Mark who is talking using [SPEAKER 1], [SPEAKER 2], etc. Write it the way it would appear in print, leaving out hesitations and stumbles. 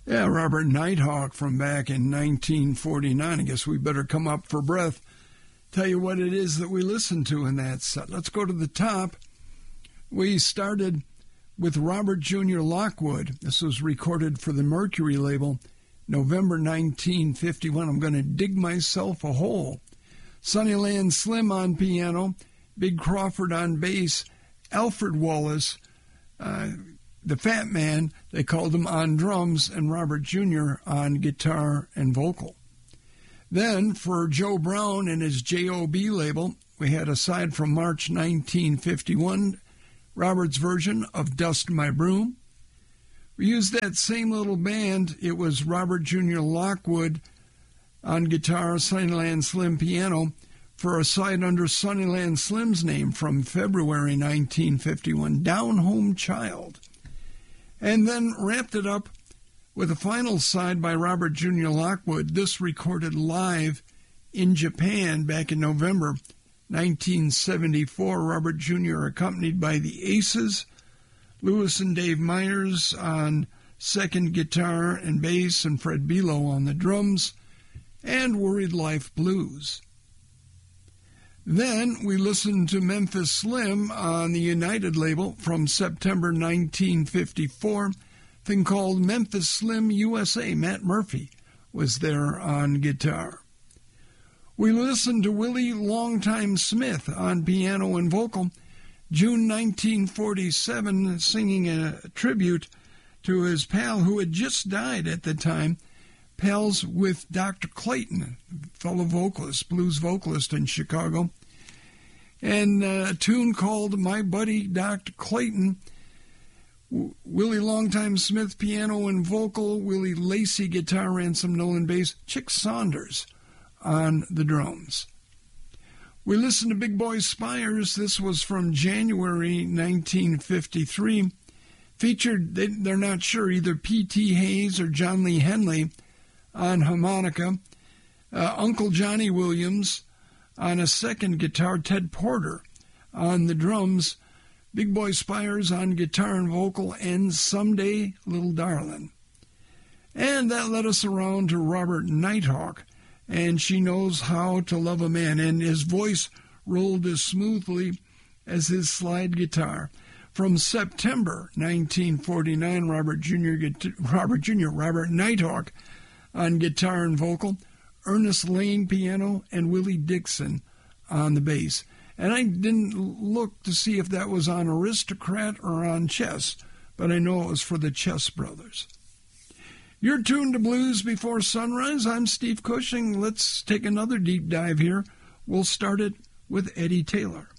[SPEAKER 1] Yeah, Robert Nighthawk from back in 1949. I guess we better come up for breath. Tell you what it is that we listened to in that set. Let's go to the top. We started with Robert Jr. Lockwood. This was recorded for the Mercury label, November 1951. I'm going to dig myself a hole. Sunnyland Slim on piano, Big Crawford on bass, Alfred Wallace, the Fat Man, they called him, on drums, and Robert Jr. on guitar and vocal. Then, for Joe Brown and his J.O.B. label, we had, aside from March 1951, Robert's version of Dust My Broom. We used that same little band. It was Robert Jr. Lockwood on guitar, Sunnyland Slim piano, for a side under Sunnyland Slim's name from February 1951, Down Home Child. And then wrapped it up with a final side by Robert Jr. Lockwood, this recorded live in Japan back in November 1974. Robert Jr. accompanied by the Aces, Lewis and Dave Myers on second guitar and bass, and Fred Below on the drums, and Worried Life Blues. Then we listened to Memphis Slim on the United label from September 1954, thing called Memphis Slim USA. Matt Murphy was there on guitar. We listened to Willie Longtime Smith on piano and vocal, June 1947, singing a tribute to his pal who had just died at the time, pals with Dr. Clayton, fellow vocalist, blues vocalist in Chicago, and a tune called My Buddy Dr. Clayton. Willie Longtime Smith piano and vocal, Willie Lacey guitar and some Nolan bass, Chick Saunders on the drums. We listened to Big Boy Spires. This was from January 1953. Featured, they're not sure, either P.T. Hayes or John Lee Henley on harmonica, Uncle Johnny Williams on a second guitar, Ted Porter on the drums, Big Boy Spires on guitar and vocal, and Someday Little Darlin'. And that led us around to Robert Nighthawk, and She Knows How to Love a Man, and his voice rolled as smoothly as his slide guitar. From September 1949, Robert Nighthawk on guitar and vocal, Ernest Lane piano, and Willie Dixon on the bass. And I didn't look to see if that was on Aristocrat or on Chess, but I know it was for the Chess Brothers. You're tuned to Blues Before Sunrise. I'm Steve Cushing. Let's take another deep dive here. We'll start it with Eddie Taylor.